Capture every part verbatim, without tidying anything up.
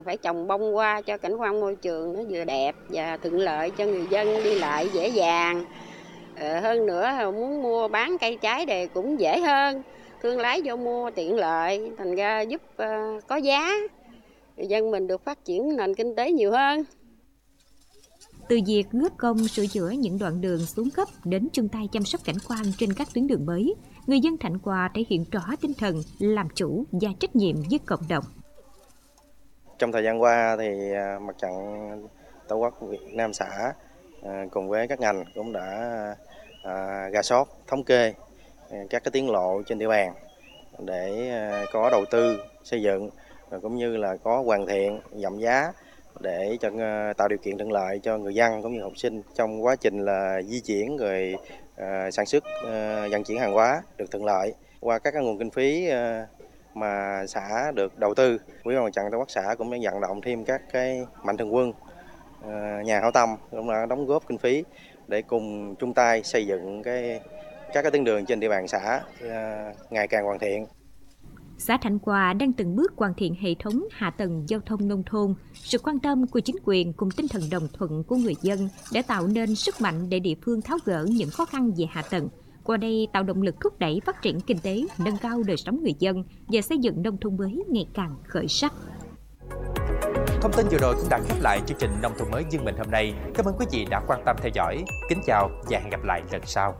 Phải trồng bông hoa cho cảnh quan môi trường nó vừa đẹp và thuận lợi cho người dân đi lại dễ dàng. Ờ, hơn nữa muốn mua bán cây trái thì cũng dễ hơn, thương lái vô mua tiện lợi, thành ra giúp uh, có giá, người dân mình được phát triển nền kinh tế nhiều hơn. Từ việc góp công sửa chữa những đoạn đường xuống cấp đến chung tay chăm sóc cảnh quan trên các tuyến đường mới, người dân Thạnh Hòa thể hiện rõ tinh thần làm chủ và trách nhiệm với cộng đồng. Trong thời gian qua thì Mặt trận Tổ quốc Việt Nam xã cùng với các ngành cũng đã rà soát thống kê các cái tuyến lộ trên địa bàn để có đầu tư xây dựng cũng như là có hoàn thiện giảm giá để cho tạo điều kiện thuận lợi cho người dân cũng như học sinh trong quá trình là di chuyển rồi uh, sản xuất uh, vận chuyển hàng hóa được thuận lợi. Qua các cái nguồn kinh phí uh, mà xã được đầu tư, Ủy ban Mặt trận Tổ quốc xã cũng đã vận động thêm các cái mạnh thường quân, uh, nhà hảo tâm cũng đã đóng góp kinh phí để cùng chung tay xây dựng cái các cái tuyến đường trên địa bàn xã uh, ngày càng hoàn thiện. Xã Thạnh Hòa đang từng bước hoàn thiện hệ thống hạ tầng giao thông nông thôn. Sự quan tâm của chính quyền cùng tinh thần đồng thuận của người dân đã tạo nên sức mạnh để địa phương tháo gỡ những khó khăn về hạ tầng. Qua đây tạo động lực thúc đẩy phát triển kinh tế, nâng cao đời sống người dân và xây dựng nông thôn mới ngày càng khởi sắc. Thông tin vừa rồi cũng đã khép lại chương trình Nông thôn mới Dương Mình hôm nay. Cảm ơn quý vị đã quan tâm theo dõi. Kính chào và hẹn gặp lại lần sau.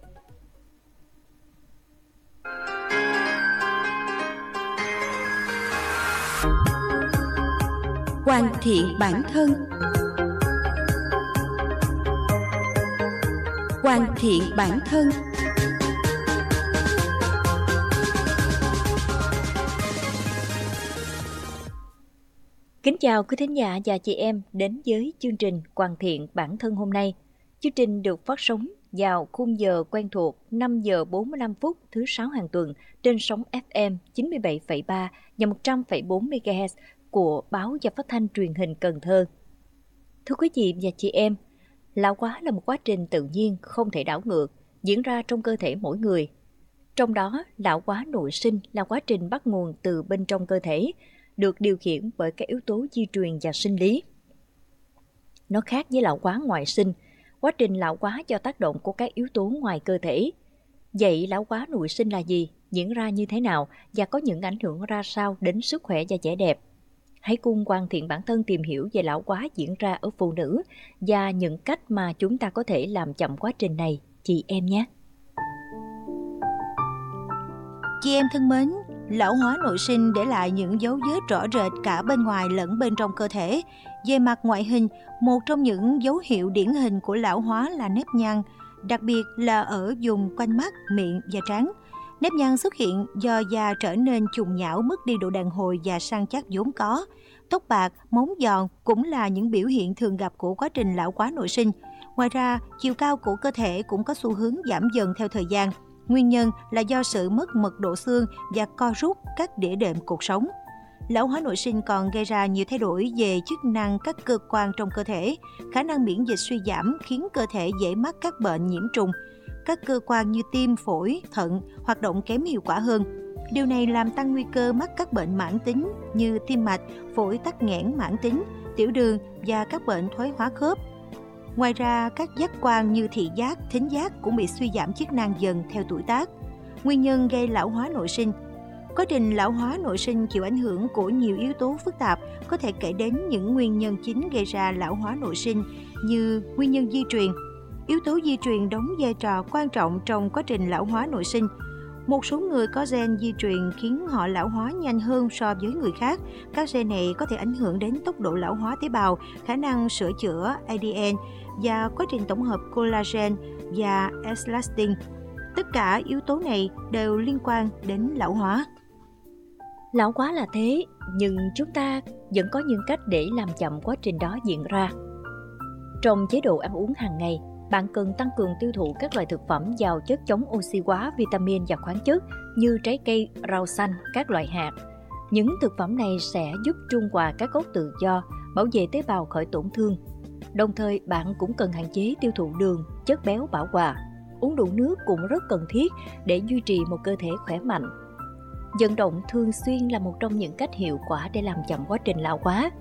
Hoàn thiện bản thân. Hoàn thiện bản thân. Kính chào quý thính giả và chị em đến với chương trình Hoàn thiện bản thân hôm nay. Chương trình được phát sóng vào khung giờ quen thuộc năm giờ bốn mươi lăm phút thứ sáu hàng tuần trên sóng ép em chín mươi bảy phẩy ba và một trăm phẩy bốn mê ga héc của Báo và Phát thanh Truyền hình Cần Thơ. Thưa quý vị và chị em, lão hóa là một quá trình tự nhiên không thể đảo ngược, diễn ra trong cơ thể mỗi người. Trong đó, lão hóa nội sinh là quá trình bắt nguồn từ bên trong cơ thể, được điều khiển bởi các yếu tố di truyền và sinh lý. Nó khác với lão hóa ngoại sinh, quá trình lão hóa do tác động của các yếu tố ngoài cơ thể. Vậy lão hóa nội sinh là gì, diễn ra như thế nào và có những ảnh hưởng ra sao đến sức khỏe và vẻ đẹp? Hãy cùng hoàn thiện bản thân tìm hiểu về lão hóa diễn ra ở phụ nữ và những cách mà chúng ta có thể làm chậm quá trình này, chị em nhé. Chị em thân mến, lão hóa nội sinh để lại những dấu vết rõ rệt cả bên ngoài lẫn bên trong cơ thể. Về mặt ngoại hình, một trong những dấu hiệu điển hình của lão hóa là nếp nhăn, đặc biệt là ở vùng quanh mắt, miệng và trán. Nếp nhăn xuất hiện do da trở nên chùng nhão, mất đi độ đàn hồi và săn chắc vốn có. Tóc bạc, móng giòn cũng là những biểu hiện thường gặp của quá trình lão hóa nội sinh. Ngoài ra, chiều cao của cơ thể cũng có xu hướng giảm dần theo thời gian. Nguyên nhân là do sự mất mật độ xương và co rút các đĩa đệm cột sống. Lão hóa nội sinh còn gây ra nhiều thay đổi về chức năng các cơ quan trong cơ thể. Khả năng miễn dịch suy giảm khiến cơ thể dễ mắc các bệnh nhiễm trùng. Các cơ quan như tim, phổi, thận hoạt động kém hiệu quả hơn. Điều này làm tăng nguy cơ mắc các bệnh mãn tính như tim mạch, phổi tắc nghẽn mãn tính, tiểu đường và các bệnh thoái hóa khớp. Ngoài ra, các giác quan như thị giác, thính giác cũng bị suy giảm chức năng dần theo tuổi tác. Nguyên nhân gây lão hóa nội sinh. Quá trình lão hóa nội sinh chịu ảnh hưởng của nhiều yếu tố phức tạp, có thể kể đến những nguyên nhân chính gây ra lão hóa nội sinh như nguyên nhân di truyền. Yếu tố di truyền đóng vai trò quan trọng trong quá trình lão hóa nội sinh. Một số người có gen di truyền khiến họ lão hóa nhanh hơn so với người khác. Các gen này có thể ảnh hưởng đến tốc độ lão hóa tế bào, khả năng sửa chữa a đê en và quá trình tổng hợp collagen và elastin. Tất cả yếu tố này đều liên quan đến lão hóa. Lão hóa là thế, nhưng chúng ta vẫn có những cách để làm chậm quá trình đó diễn ra. Trong chế độ ăn uống hàng ngày, bạn cần tăng cường tiêu thụ các loại thực phẩm giàu chất chống oxy hóa, vitamin và khoáng chất như trái cây, rau xanh, các loại hạt. Những thực phẩm này sẽ giúp trung hòa các gốc tự do, bảo vệ tế bào khỏi tổn thương. Đồng thời, bạn cũng cần hạn chế tiêu thụ đường, chất béo bão hòa. Uống đủ nước cũng rất cần thiết để duy trì một cơ thể khỏe mạnh. Vận động thường xuyên là một trong những cách hiệu quả để làm chậm quá trình lão hóa.